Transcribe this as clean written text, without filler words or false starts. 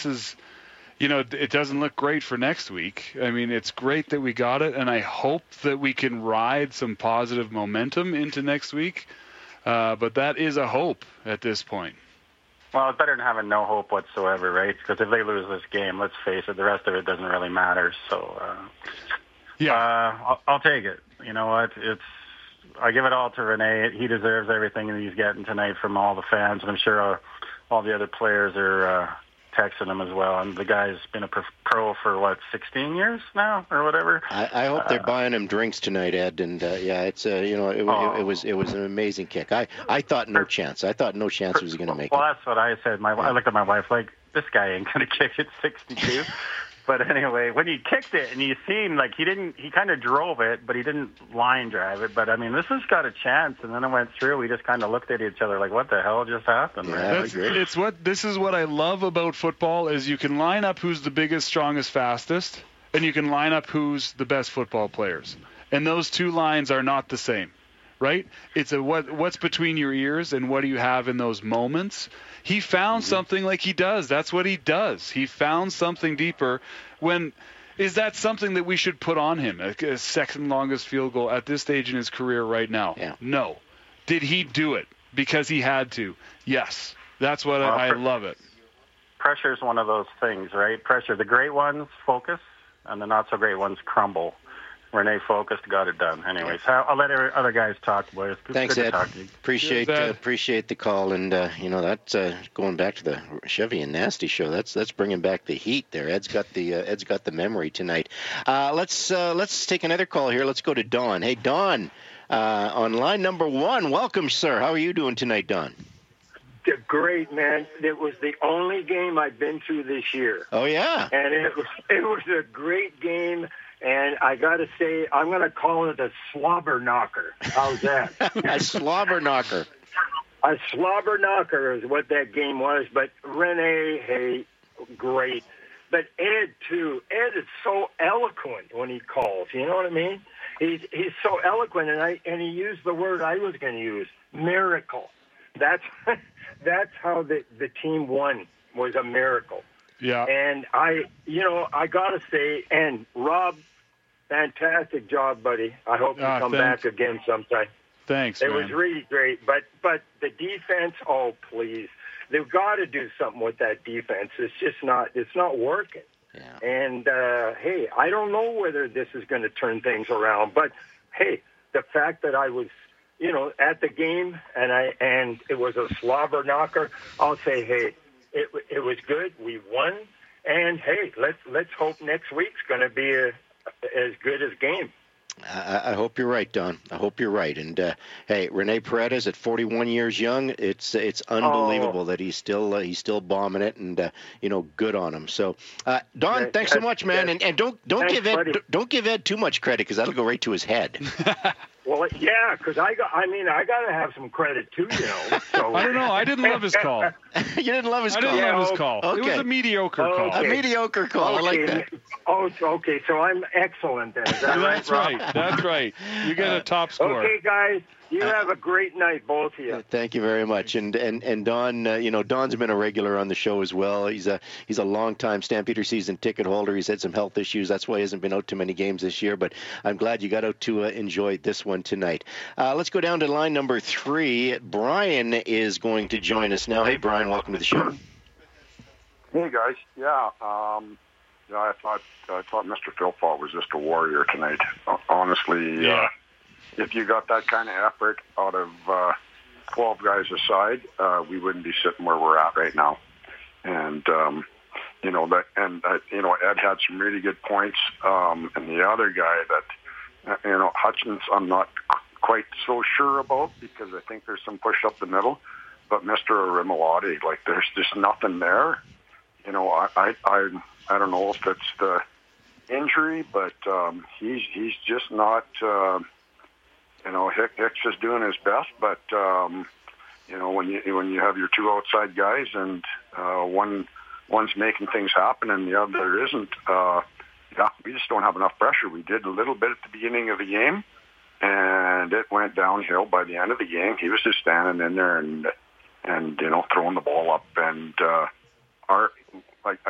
this is, it doesn't look great for next week. I mean, it's great that we got it, and I hope that we can ride some positive momentum into next week. But that is a hope at this point. Well, it's better than having no hope whatsoever, right? Because if they lose this game, let's face it, the rest of it doesn't really matter. So, I'll take it. You know what? I give it all to Rene. He deserves everything that he's getting tonight from all the fans, and I'm sure all the other players are texting him as well. And the guy's been a pro for 16 years now or whatever. I hope they're buying him drinks tonight, Ed. And it's it was an amazing kick. I thought no chance. I thought no chance he was going to make it. Well, that's what I said. I looked at my wife like, this guy ain't going to kick it 62. But anyway, when he kicked it, and you seen he kind of drove it, but he didn't line drive it. But I mean, this has got a chance. And then it went through. We just kind of looked at each other like, what the hell just happened? Yeah, this is what I love about football is you can line up who's the biggest, strongest, fastest, and you can line up who's the best football players. And those two lines are not the same, right? It's what's between your ears and what do you have in those moments. He found something like he does. That's what he does. He found something deeper. Is that something that we should put on him? A second longest field goal at this stage in his career right now? Yeah. No. Did he do it because he had to? Yes. That's what I love it. Pressure is one of those things, right? Pressure. The great ones focus, and the not so great ones crumble. Rene focused, got it done. Anyways, I'll let other guys talk, boys. Thanks, Good Ed. to talk to you. Appreciate the call, and that's going back to the Chevy and Nasty show. That's bringing back the heat there. Ed's got the memory tonight. Let's take another call here. Let's go to Don. Hey, Don, on line number 1. Welcome, sir. How are you doing tonight, Don? Great, man. It was the only game I've been to this year. Oh yeah, and it was a great game. And I got to say, I'm going to call it a slobber knocker. How's that? A slobber knocker. A slobber knocker is what that game was. But Rene, hey, great. But Ed, too. Ed is so eloquent when he calls. You know what I mean? He's so eloquent, and he used the word I was going to use, miracle. That's how the team won, was a miracle. Yeah. And I got to say, and Rob, fantastic job, buddy. I hope you come back again sometime. Thanks, It man. was really great. But the defense, oh, please. They've got to do something with that defense. It's not working. Yeah. And, hey, I don't know whether this is going to turn things around. But, hey, the fact that I was, at the game and it was a slobber knocker, I'll say, hey, it was good. We won. And, hey, let's hope next week's going to be as good as game. I hope you're right, Don. I hope you're right. And hey, Rene Paredes at 41 years young, it's unbelievable that he's still bombing it, and good on him. So, Don, thanks so much, man. And don't give Ed too much credit, because that'll go right to his head. Well, yeah, because I got to have some credit too, So I don't know. I didn't love his call. You didn't love his call? I didn't love his call. Okay. It was a mediocre call. A mediocre call. Okay. I like that. Oh, okay. So I'm excellent then. Is that That's right. That's right. You get a top score. Okay, guys. You have a great night, both of you. Thank you very much. And Don, Don's been a regular on the show as well. He's a long-time Stampeder season ticket holder. He's had some health issues. That's why he hasn't been out to many games this year. But I'm glad you got out to enjoy this one tonight. Let's go down to line number 3. Brian is going to join us now. Hey, Brian, welcome to the show. Hey, guys. Yeah, I thought Mr. Philpott was just a warrior tonight. Honestly, yeah. If you got that kind of effort out of 12 guys aside, we wouldn't be sitting where we're at right now. And Ed had some really good points. And the other guy that Hutchins, I'm not quite so sure about, because I think there's some push up the middle. But Mr. Rimalotti, there's just nothing there. I don't know if it's the injury, but he's just not. Hicks is doing his best, but when you have your two outside guys and one's making things happen and the other isn't, we just don't have enough pressure. We did a little bit at the beginning of the game, and it went downhill by the end of the game. He was just standing in there and throwing the ball up, and